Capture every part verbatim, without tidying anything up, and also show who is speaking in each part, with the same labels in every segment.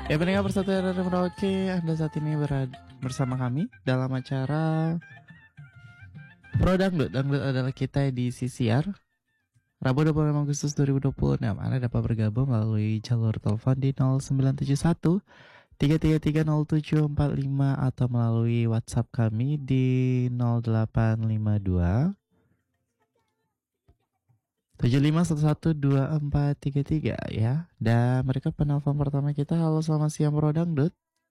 Speaker 1: Ya pendengar persatuan dari Merauke, Anda saat ini berada bersama kami dalam acara Pro Dangdut. Dangdut adalah kita di C C R Rabu dua puluh enam Agustus dua ribu dua puluh enam. Anda dapat bergabung melalui jalur telepon di nol sembilan tujuh satu tiga tiga tiga nol tujuh empat lima atau melalui WhatsApp kami di nol delapan lima dua tujuh lima satu satu dua empat tiga tiga ya. Dan mereka penelpon pertama kita. Halo, selamat siang Pro Dangdut.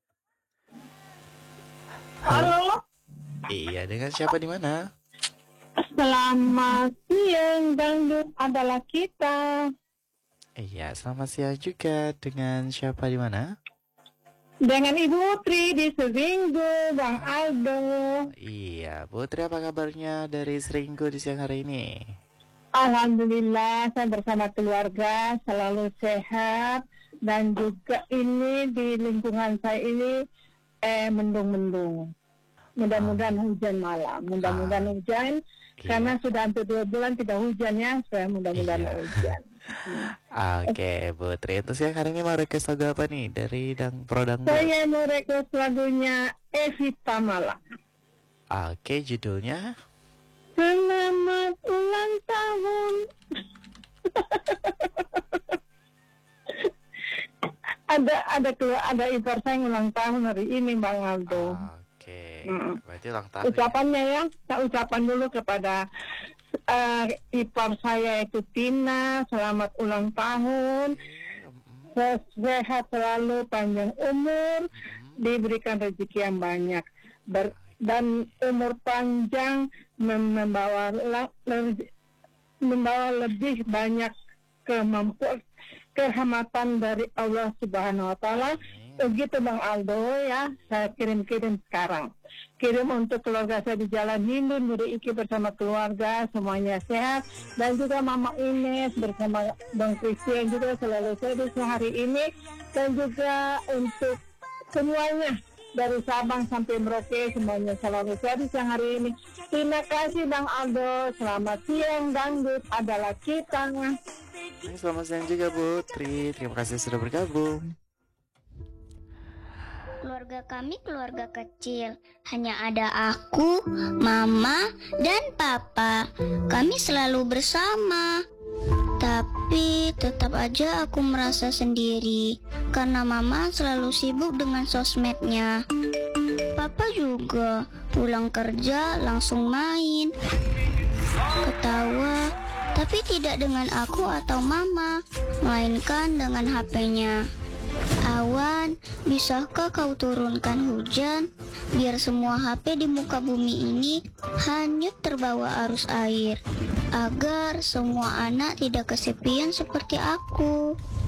Speaker 2: Halo.
Speaker 1: Iya, dengan siapa di mana?
Speaker 2: Selamat siang, Dangdut adalah kita.
Speaker 1: Iya, selamat siang juga. Dengan siapa di mana?
Speaker 2: Dengan Ibu Tri di Seringgo, Bang Aldo.
Speaker 1: Iya, Putri, apa kabarnya dari Seringgo di siang hari ini?
Speaker 2: Alhamdulillah, saya bersama keluarga selalu sehat. Dan juga ini di lingkungan saya ini eh, mendung-mendung. Mudah-mudahan
Speaker 1: Ah.
Speaker 2: hujan malam. Mudah-mudahan
Speaker 1: Ah.
Speaker 2: hujan.
Speaker 1: Iya.
Speaker 2: Karena sudah hampir dua bulan tidak hujan ya. Saya mudah-mudahan
Speaker 1: Iya.
Speaker 2: hujan.
Speaker 1: Oke, Putri. Itu siang hari ini mau request lagu apa nih dari Dang Pro Dangdut?
Speaker 2: Saya mau request lagunya Evita Mala.
Speaker 1: Oke, judulnya?
Speaker 2: Selamat ulang tahun. ada ada keluar ada ipar saya ulang tahun hari ini, Bang Aldo.
Speaker 1: Oke,
Speaker 2: Mm.
Speaker 1: berarti ulang tahun.
Speaker 2: Ucapannya ya, saya ucapan dulu kepada uh, ipar saya itu Tina, selamat ulang tahun. Sehat selalu, panjang umur, diberikan rezeki yang banyak. Ber dan umur panjang mem membawa le membawa lebih banyak kemampuan kehormatan dari Allah Subhanahu wa taala. Begitu Bang Aldo ya, saya kirim-kirim sekarang. Kirim untuk keluarga saya di Jalan Hindu, Muri Iki bersama keluarga, semuanya sehat. Dan juga Mama Ines bersama Bang Christian juga selalu sehat hari ini. Dan juga untuk semuanya dari Sabang sampai Merauke semuanya selalu sehat siang hari ini. Terima kasih Bang Aldo. Selamat siang, Dangdut adalah kita.
Speaker 1: Selamat siang juga Putri. Terima kasih sudah bergabung.
Speaker 3: Keluarga kami keluarga kecil. Hanya ada aku, mama, dan papa. Kami selalu bersama. Tapi tetap aja aku merasa sendiri karena mama selalu sibuk dengan sosmednya. Papa juga pulang kerja langsung main, ketawa, tapi tidak dengan aku atau mama, melainkan dengan H P-nya. Awan, bisakah kau turunkan hujan biar semua H P di muka bumi ini hanyut terbawa arus air, agar semua anak tidak kesepian seperti aku.